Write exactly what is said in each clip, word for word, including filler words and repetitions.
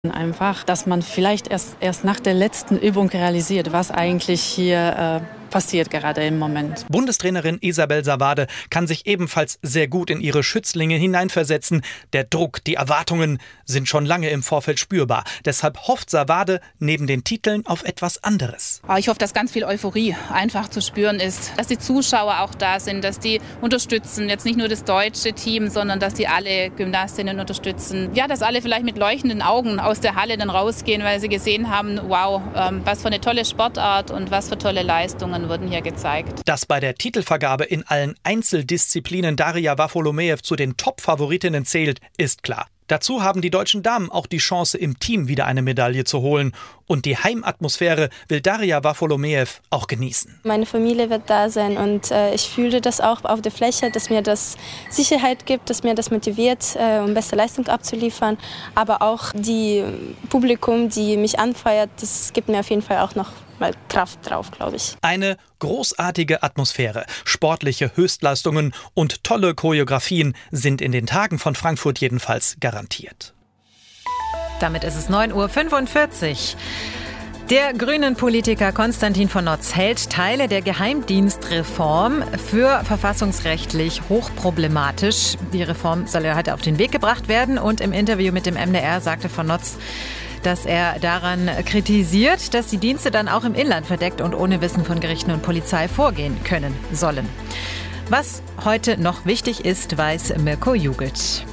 Einfach, dass man vielleicht erst, erst nach der letzten Übung realisiert, was eigentlich hier äh, passiert gerade im Moment. Bundestrainerin Isabel Savade kann sich ebenfalls sehr gut in ihre Schützlinge hineinversetzen. Der Druck, die Erwartungen sind schon lange im Vorfeld spürbar. Deshalb hofft Savade neben den Titeln auf etwas anderes. Ich hoffe, dass ganz viel Euphorie einfach zu spüren ist, dass die Zuschauer auch da sind, dass die unterstützen, jetzt nicht nur das deutsche Team, sondern dass die alle Gymnastinnen unterstützen. Ja, dass alle vielleicht mit leuchtenden Augen aus der Halle dann rausgehen, weil sie gesehen haben, wow, was für eine tolle Sportart und was für tolle Leistungen wurden hier gezeigt. Dass bei der Titelvergabe in allen Einzeldisziplinen Daria Wafolomejew zu den Top-Favoritinnen zählt, ist klar. Dazu haben die deutschen Damen auch die Chance, im Team wieder eine Medaille zu holen. Und die Heimatmosphäre will Daria Wafolomejew auch genießen. Meine Familie wird da sein und äh, ich fühle das auch auf der Fläche, dass mir das Sicherheit gibt, dass mir das motiviert, äh, um beste Leistung abzuliefern. Aber auch die Publikum, die mich anfeuert, das gibt mir auf jeden Fall auch noch mal Kraft drauf, glaube ich. Eine großartige Atmosphäre, sportliche Höchstleistungen und tolle Choreografien sind in den Tagen von Frankfurt jedenfalls garantiert. Damit ist es neun Uhr fünfundvierzig. Der grünen Politiker Konstantin von Notz hält Teile der Geheimdienstreform für verfassungsrechtlich hochproblematisch. Die Reform soll ja heute auf den Weg gebracht werden und im Interview mit dem M D R sagte von Notz, dass er daran kritisiert, dass die Dienste dann auch im Inland verdeckt und ohne Wissen von Gerichten und Polizei vorgehen können sollen. Was heute noch wichtig ist, weiß Mirko Juget.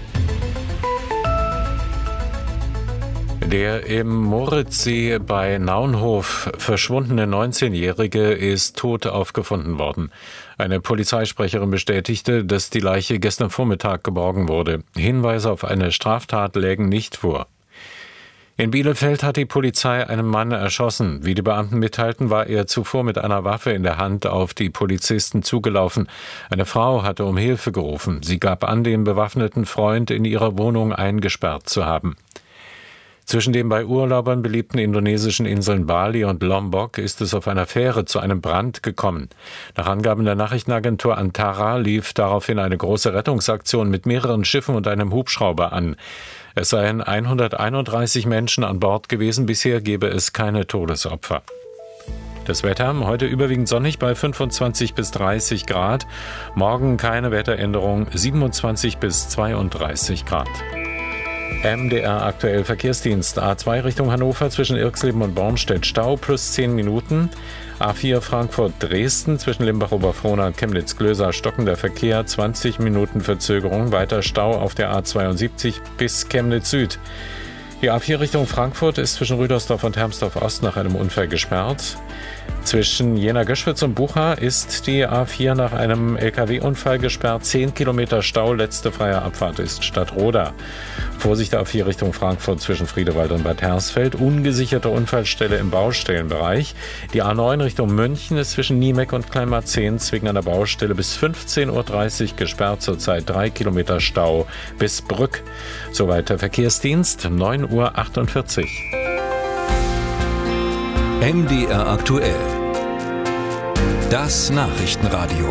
Der im Moritzsee bei Naunhof verschwundene neunzehnjährige ist tot aufgefunden worden. Eine Polizeisprecherin bestätigte, dass die Leiche gestern Vormittag geborgen wurde. Hinweise auf eine Straftat lägen nicht vor. In Bielefeld hat die Polizei einen Mann erschossen. Wie die Beamten mitteilten, war er zuvor mit einer Waffe in der Hand auf die Polizisten zugelaufen. Eine Frau hatte um Hilfe gerufen. Sie gab an, den bewaffneten Freund in ihrer Wohnung eingesperrt zu haben. Zwischen den bei Urlaubern beliebten indonesischen Inseln Bali und Lombok ist es auf einer Fähre zu einem Brand gekommen. Nach Angaben der Nachrichtenagentur Antara lief daraufhin eine große Rettungsaktion mit mehreren Schiffen und einem Hubschrauber an. Es seien hunderteinunddreißig Menschen an Bord gewesen. Bisher gebe es keine Todesopfer. Das Wetter heute überwiegend sonnig bei fünfundzwanzig bis dreißig Grad. Morgen keine Wetteränderung, siebenundzwanzig bis zweiunddreißig Grad. M D R aktuell Verkehrsdienst. A zwei Richtung Hannover zwischen Irxleben und Bornstedt Stau plus zehn Minuten. A vier Frankfurt-Dresden zwischen Limbach-Oberfrohna und Chemnitz-Glöser stockender Verkehr, zwanzig Minuten Verzögerung. Weiter Stau auf der A zweiundsiebzig bis Chemnitz Süd. Die A vier Richtung Frankfurt ist zwischen Rüdersdorf und Hermsdorf Ost nach einem Unfall gesperrt. Zwischen Jena-Göschwitz und Bucha ist die A vier nach einem L K W-Unfall gesperrt. zehn Kilometer Stau, letzte freie Abfahrt ist Stadtroda. Vorsicht A vier Richtung Frankfurt zwischen Friedewald und Bad Hersfeld. Ungesicherte Unfallstelle im Baustellenbereich. Die A neun Richtung München ist zwischen Niemeck und Kleinmarzens wegen einer Baustelle bis fünfzehn Uhr dreißig gesperrt. Zurzeit drei Kilometer Stau bis Brück. Soweit der Verkehrsdienst, neun Uhr achtundvierzig. M D R aktuell. Das Nachrichtenradio.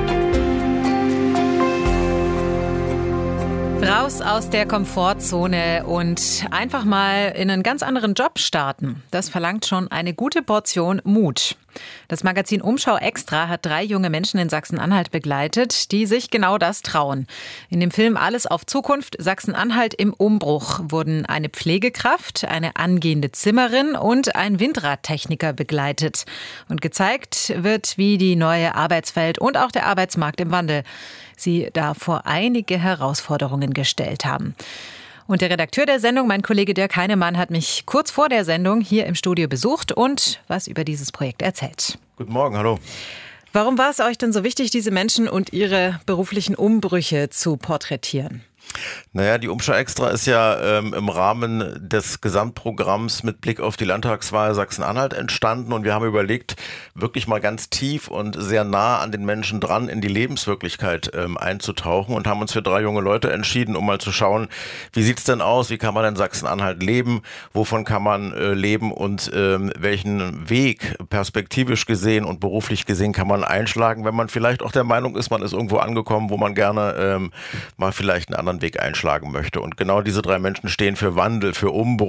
Raus aus der Komfortzone und einfach mal in einen ganz anderen Job starten. Das verlangt schon eine gute Portion Mut. Das Magazin Umschau Extra hat drei junge Menschen in Sachsen-Anhalt begleitet, die sich genau das trauen. In dem Film Alles auf Zukunft, Sachsen-Anhalt im Umbruch wurden eine Pflegekraft, eine angehende Zimmerin und ein Windradtechniker begleitet. Und gezeigt wird, wie die neue Arbeitswelt und auch der Arbeitsmarkt im Wandel sie da vor einige Herausforderungen gestellt haben. Und der Redakteur der Sendung, mein Kollege Dirk Heinemann, hat mich kurz vor der Sendung hier im Studio besucht und was über dieses Projekt erzählt. Guten Morgen, hallo. Warum war es euch denn so wichtig, diese Menschen und ihre beruflichen Umbrüche zu porträtieren? Naja, die Umschau Extra ist ja ähm, im Rahmen des Gesamtprogramms mit Blick auf die Landtagswahl Sachsen-Anhalt entstanden und wir haben überlegt, wirklich mal ganz tief und sehr nah an den Menschen dran in die Lebenswirklichkeit ähm, einzutauchen und haben uns für drei junge Leute entschieden, um mal zu schauen, wie sieht's denn aus, wie kann man in Sachsen-Anhalt leben, wovon kann man äh, leben und ähm, welchen Weg perspektivisch gesehen und beruflich gesehen kann man einschlagen, wenn man vielleicht auch der Meinung ist, man ist irgendwo angekommen, wo man gerne ähm, mal vielleicht einen anderen anderen Weg einschlagen möchte. Und genau diese drei Menschen stehen für Wandel, für Umbruch.